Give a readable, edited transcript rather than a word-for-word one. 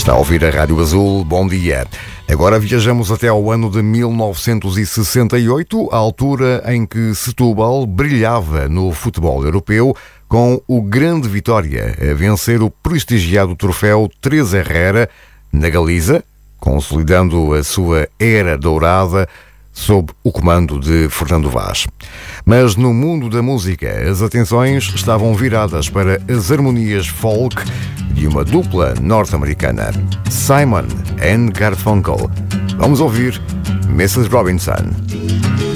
Está a ouvir a Rádio Azul, bom dia. Agora viajamos até ao ano de 1968, a altura em que Setúbal brilhava no futebol europeu, com o grande Vitória a vencer o prestigiado troféu Teresa Herrera na Galiza, consolidando a sua era dourada sob o comando de Fernando Vaz. Mas no mundo da música, as atenções estavam viradas para as harmonias folk de uma dupla norte-americana, Simon and Garfunkel. Vamos ouvir Mrs. Robinson.